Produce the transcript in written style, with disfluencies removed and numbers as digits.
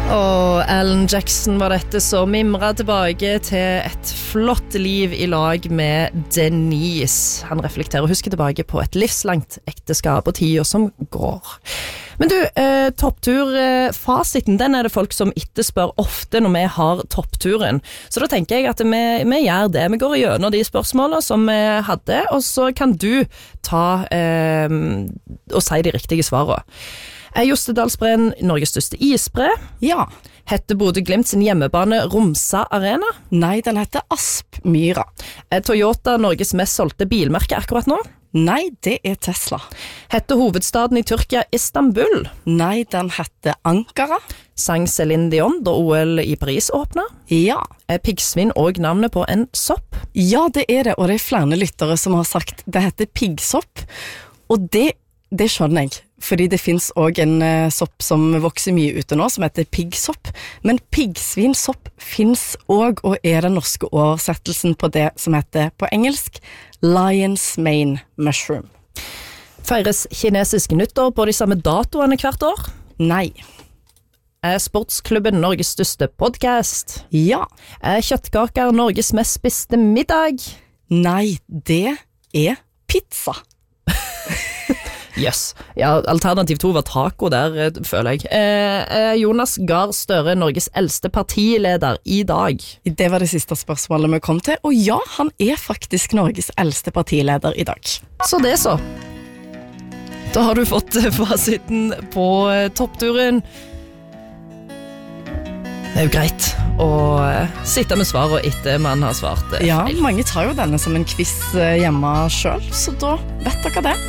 Og Alan Jackson var dette som mimret tilbake til et flott liv i lag med Denise. Han reflekterer og husker tilbake på et livslangt ekteskap og tida som går. Men du, toppturfasiten, den er det folk som etterspør ofte når vi har toppturen. Så da tenker jeg at vi gjør det. Vi går gjennom de spørsmålene som vi hadde, og så kan du ta og si de riktige svarene. Er Jostedalsbreen Norges største isbre? Ja. Heter Bodø Glimt sin hjemmebane Romsa Arena? Nei, den heter Aspmyra. Er Toyota Norges mest solgte bilmerke akkurat nå? Nei, det er Tesla. Heter hovedstaden i Tyrkia Istanbul? Nei, den heter Ankara. Sang Céline Dion da OL i Paris åpnet? Ja. Er piggsvin og navnet på en sopp? Ja, det er det, og det er flere lyttere som har sagt det heter piggsopp, og det skjønner jeg. Fordi det finnes også en sopp som vokser mye ute nå, som heter piggsopp. Men piggsvinsopp finnes også, og er den norske oversettelsen på det som heter på engelsk Lion's Mane Mushroom. Feires kinesisk nyttår på de samme datoene hvert år? Nei. Er sportsklubben Norges største podcast? Ja. Er kjøttkaker Norges mest spiste middag? Nei, det er pizza. Yes. Ja, alternativ 2 var taco der, føler jeg. Jonas Gahr Støre, Norges eldste partileder i dag? Det var det siste spørsmålet vi kom til, og ja, han er faktisk Norges eldste partileder i dag. Så det så. Da har du fått fasiten på toppturen. Det er jo greit å sitte med svaret etter man har svart feil. Ja, mange tar jo denne som en quiz hjemme selv, så da vet dere det.